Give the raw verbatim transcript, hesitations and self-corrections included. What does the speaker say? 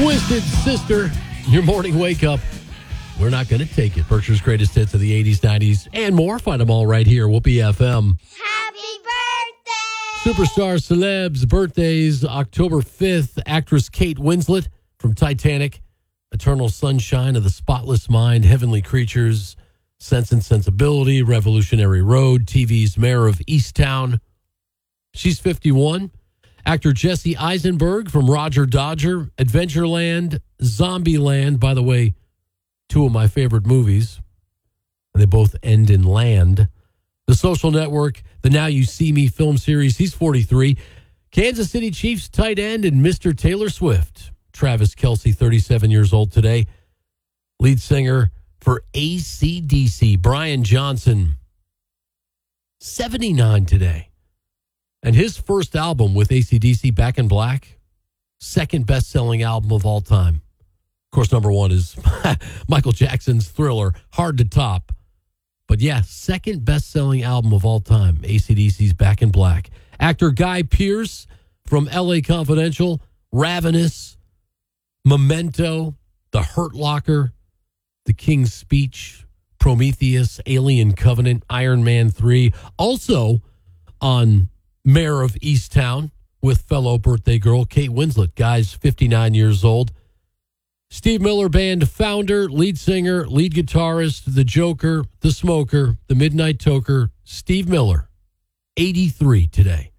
Twisted Sister, your morning wake up. We're not going to take it. Berkshire's greatest hits of the eighties, nineties, and more. Find them all right here. Whoopee F M. Happy birthday! Superstar celebs birthdays. October fifth, actress Kate Winslet from Titanic, Eternal Sunshine of the Spotless Mind, Heavenly Creatures, Sense and Sensibility, Revolutionary Road, T V's Mayor of Easttown. She's fifty-one. Actor Jesse Eisenberg from Roger Dodger, Adventureland, Zombieland. By the way, two of my favorite movies. They both end in land. The Social Network, the Now You See Me film series. He's forty-three. Kansas City Chiefs tight end and Mister Taylor Swift. Travis Kelce, thirty-seven years old today. Lead singer for A C D C, Brian Johnson, seventy-nine today. And his first album with A C D C, Back in Black, second best-selling album of all time. Of course, number one is Michael Jackson's Thriller, hard to top. But yeah, second best-selling album of all time, A C D C's Back in Black. Actor Guy Pearce from L A Confidential, Ravenous, Memento, The Hurt Locker, The King's Speech, Prometheus, Alien Covenant, Iron Man three. Also on Mayor of Easttown with fellow birthday girl Kate Winslet. Guy's fifty-nine years old. Steve Miller Band founder, lead singer, lead guitarist, the Joker, the Smoker, the Midnight Toker, Steve Miller, eighty-three today.